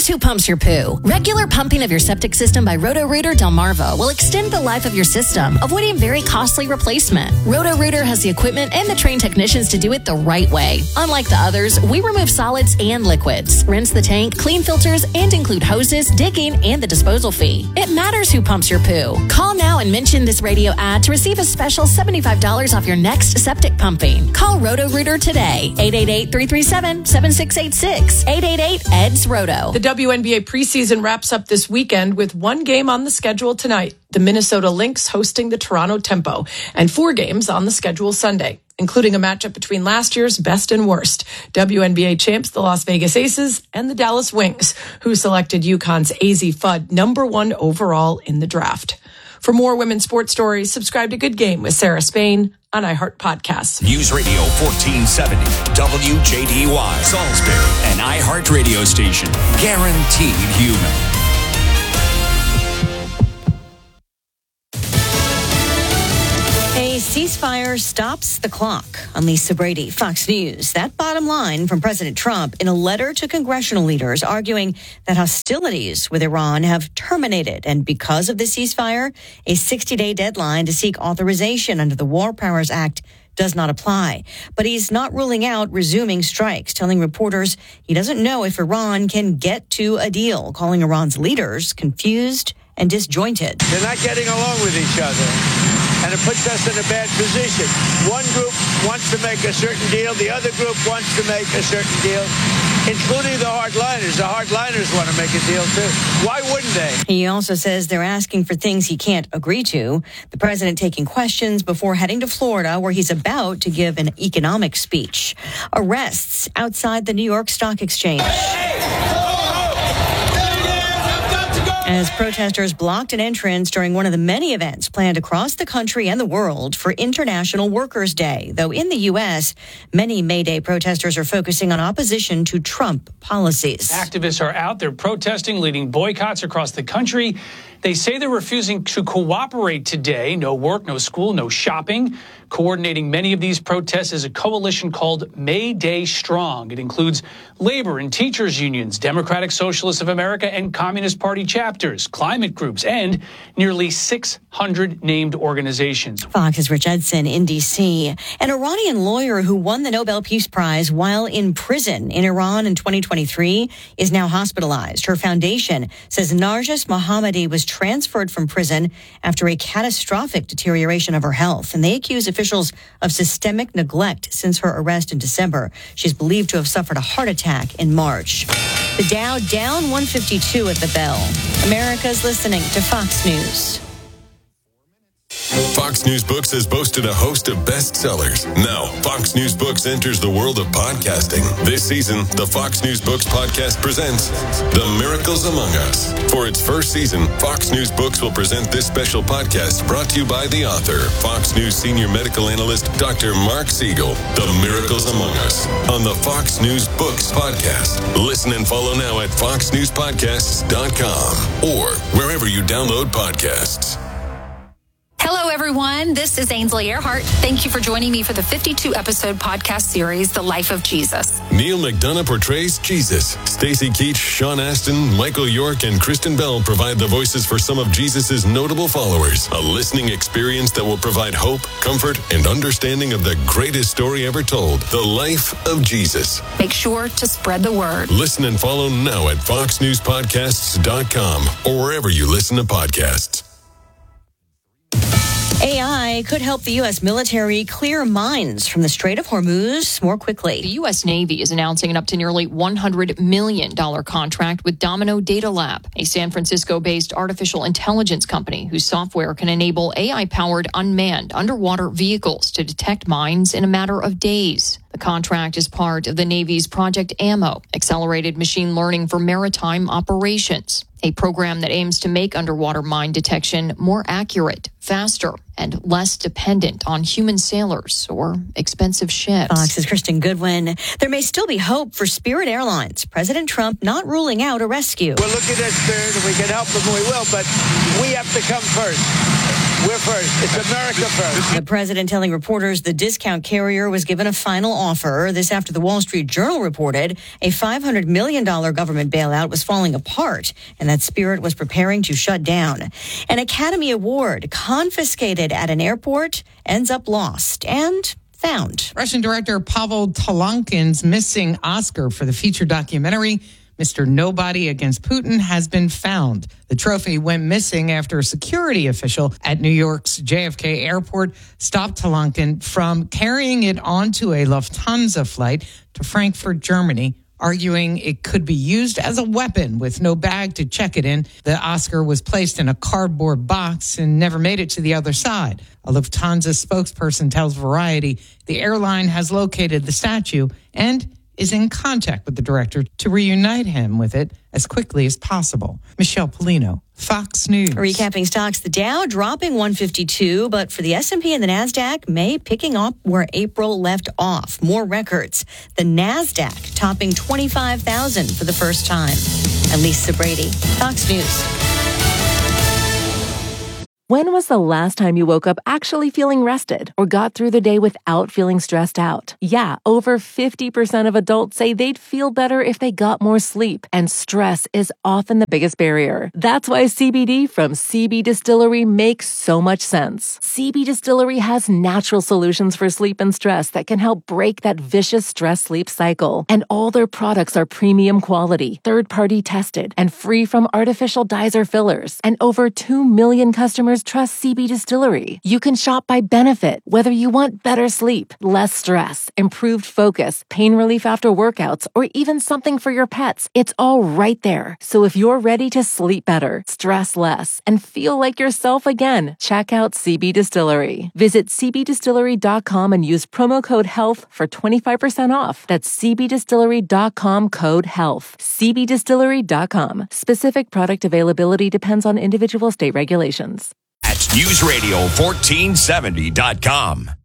matters who pumps your poo. Regular pumping of your septic system by Roto-Rooter Delmarva will extend the life of your system, avoiding very costly replacement. Roto-Rooter has the equipment and the trained technicians to do it the right way. Unlike the others, we remove solids and liquids, rinse the tank, clean filters, and include hoses, digging, and the disposal fee. It matters who pumps your poo. Call now and mention this radio ad to receive a special $75 off your next septic pumping. Call Roto-Rooter today. 888-337-7686. 888-EDS-ROTO. The WNBA preseason wraps up this weekend with one game on the schedule tonight. The Minnesota Lynx hosting the Toronto Tempo, and 4 games on the schedule Sunday, including a matchup between last year's best and worst, WNBA champs, the Las Vegas Aces, and the Dallas Wings, who selected UConn's Azzi Fudd #1 overall in the draft. For more women's sports stories, subscribe to Good Game with Sarah Spain on iHeart Podcasts. News Radio 1470, WJDY, Salisbury, an iHeart radio station. Guaranteed human. A ceasefire stops the clock. I'm Lisa Brady, Fox News. That bottom line from President Trump in a letter to congressional leaders arguing that hostilities with Iran have terminated. And because of the ceasefire, a 60-day deadline to seek authorization under the War Powers Act does not apply. But he's not ruling out resuming strikes, telling reporters he doesn't know if Iran can get to a deal, calling Iran's leaders confused and disjointed. They're not getting along with each other, and it puts us in a bad position. One group wants to make a certain deal, the other group wants to make a certain deal, including the hardliners. The hardliners want to make a deal, too. Why wouldn't they? He also says they're asking for things he can't agree to. The president taking questions before heading to Florida, where he's about to give an economic speech. Arrests outside the New York Stock Exchange. As protesters blocked an entrance during one of the many events planned across the country and the world for International Workers' Day. Though in the U.S., many May Day protesters are focusing on opposition to Trump policies. Activists are out there protesting, leading boycotts across the country. They say they're refusing to cooperate today. No work, no school, no shopping. Coordinating many of these protests is a coalition called May Day Strong. It includes labor and teachers unions, Democratic Socialists of America, and Communist Party chapters, climate groups, and nearly 600 named organizations. Fox's Rich Edson in D.C. An Iranian lawyer who won the Nobel Peace Prize while in prison in Iran in 2023 is now hospitalized. Her foundation says Narges Mohammadi was transferred from prison after a catastrophic deterioration of her health, and they accuse officials of systemic neglect since her arrest in December. She's believed to have suffered a heart attack in March. The Dow down 152 at the bell. America's listening to Fox News. Fox News Books has boasted a host of bestsellers. Now, Fox News Books enters the world of podcasting. This season, the Fox News Books podcast presents The Miracles Among Us. For its first season, Fox News Books will present this special podcast brought to you by the author, Fox News senior medical analyst, Dr. Mark Siegel. The Miracles Among Us on the Fox News Books podcast. Listen and follow now at foxnewspodcasts.com or wherever you download podcasts. Hello, everyone. This is Ainsley Earhart. Thank you for joining me for the 52-episode podcast series, The Life of Jesus. Neil McDonough portrays Jesus. Stacey Keach, Sean Astin, Michael York, and Kristen Bell provide the voices for some of Jesus' notable followers. A listening experience that will provide hope, comfort, and understanding of the greatest story ever told, The Life of Jesus. Make sure to spread the word. Listen and follow now at foxnewspodcasts.com or wherever you listen to podcasts. AI could help the U.S. military clear mines from the Strait of Hormuz more quickly. The U.S. Navy is announcing an up to nearly $100 million contract with Domino Data Lab, a San Francisco-based artificial intelligence company whose software can enable AI-powered unmanned underwater vehicles to detect mines in a matter of days. The contract is part of the Navy's Project Ammo, accelerated machine learning for maritime operations, a program that aims to make underwater mine detection more accurate, faster, and less dependent on human sailors or expensive ships. Fox's Kristen Goodwin. There may still be hope for Spirit Airlines. President Trump not ruling out a rescue. We're looking at Spirit, and we can help them, we will, but we have to come first. We're first. It's America first. The president telling reporters the discount carrier was given a final offer. This after the Wall Street Journal reported a $500 million government bailout was falling apart and that Spirit was preparing to shut down. An Academy Award confiscated at an airport ends up lost and found. Russian director Pavel Talankin's missing Oscar for the feature documentary Mr. Nobody Against Putin has been found. The trophy went missing after a security official at New York's JFK airport stopped Talankin from carrying it onto a Lufthansa flight to Frankfurt, Germany, arguing it could be used as a weapon with no bag to check it in. The Oscar was placed in a cardboard box and never made it to the other side. A Lufthansa spokesperson tells Variety the airline has located the statue and is in contact with the director to reunite him with it as quickly as possible. Michelle Polino, Fox News. Recapping stocks, the Dow dropping 152, but for the S&P and the NASDAQ, May picking up where April left off. More records. The NASDAQ topping 25,000 for the first time. And Lisa Brady, Fox News. When was the last time you woke up actually feeling rested or got through the day without feeling stressed out? Yeah, over 50% of adults say they'd feel better if they got more sleep, and stress is often the biggest barrier. That's why CBD from CB Distillery makes so much sense. CB Distillery has natural solutions for sleep and stress that can help break that vicious stress-sleep cycle. And all their products are premium quality, third-party tested, and free from artificial dyes or fillers. And over 2 million customers trust CB Distillery. You can shop by benefit, whether you want better sleep, less stress, improved focus, pain relief after workouts, or even something for your pets. It's all right there. So if you're ready to sleep better, stress less, and feel like yourself again, check out CB Distillery. Visit cbdistillery.com and use promo code HEALTH for 25% off. That's cbdistillery.com code HEALTH. cbdistillery.com. Specific product availability depends on individual state regulations. At newsradio1470.com.